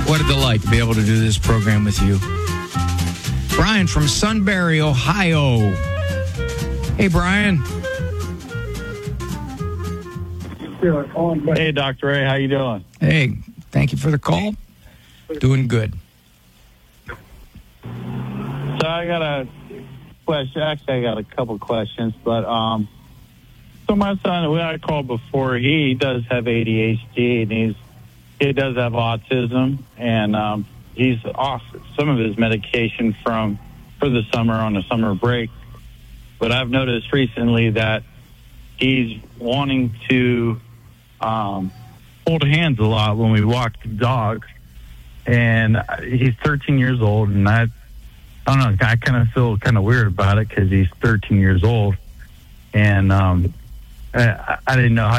What a delight to be able to do this program with you. Brian from Sunbury, Ohio. Hey, Brian. Hey, Dr. Ray, how you doing? Hey, thank you for the call. Doing good. So I got a question. Actually, I got a couple questions, but so my son, when I called before, he does have ADHD and he does have autism, and he's off some of his medication for the summer on the summer break. But I've noticed recently that he's wanting to hold hands a lot when we walk the dog, and he's 13 years old, and I don't know, I kind of feel kind of weird about it because he's 13 years old, and I didn't know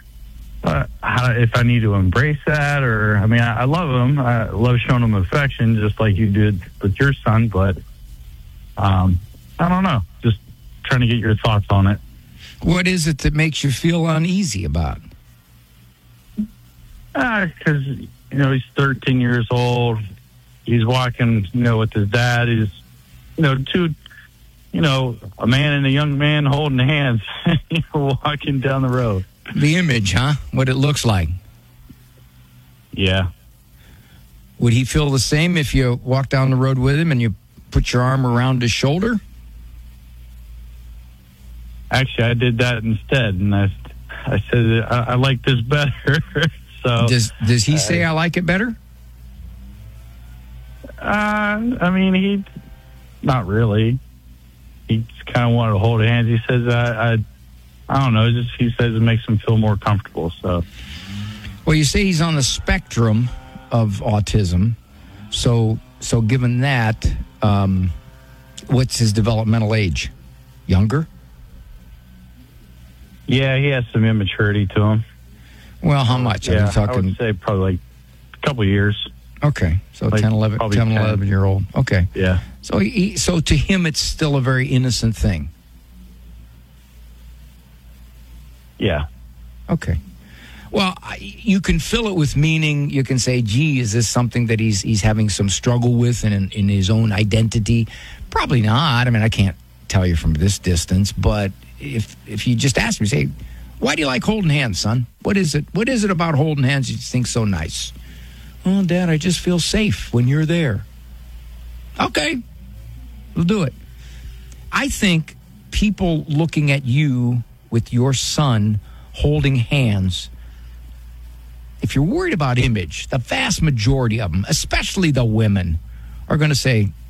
if I need to embrace that, or, I mean, I love him. I love showing him affection just like you did with your son, but I don't know. Just trying to get your thoughts on it. What is it that makes you feel uneasy about it? Because, he's 13 years old. He's walking, with his dad. He's, a man and a young man holding hands, walking down the road. The image, huh? What it looks like. Yeah. Would he feel the same if you walk down the road with him and you put your arm around his shoulder? Actually, I did that instead, and I said I like this better. So does he say I like it better? I mean, he not really. He just kind of wanted to hold hands. He says I don't know. He says it makes him feel more comfortable. So, well, you say he's on the spectrum of autism. So given that, what's his developmental age? Younger? Yeah, he has some immaturity to him. Well, how much? Yeah, Are you talking? I would say probably like a couple of years. Okay, so like 10, 11-year-old. Okay. Yeah. So to him, it's still a very innocent thing. Yeah. Okay. Well, you can fill it with meaning. You can say, gee, is this something that he's having some struggle with in his own identity? Probably not. I mean, I can't tell you from this distance, but if you just ask me, say, why do you like holding hands, son? What is it about holding hands you think so nice? Oh, Dad, I just feel safe when you're there. Okay, we'll do it. I think people looking at you with your son holding hands, if you're worried about image, the vast majority of them, especially the women, are going to say,